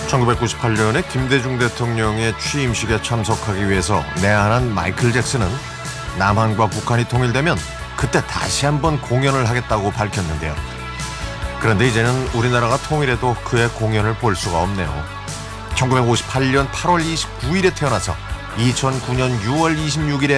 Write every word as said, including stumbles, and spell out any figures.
천구백구십팔 년에 김대중 대통령의 취임식에 참석하기 위해서 내한한 마이클 잭슨은 남한과 북한이 통일되면 그때 다시 한번 공연을 하겠다고 밝혔는데요. 그런데 이제는 우리나라가 통일해도 그의 공연을 볼 수가 없네요. 천구백오십팔 년 팔월 이십구일에 태어나서 이천구 년 유월 이십육일에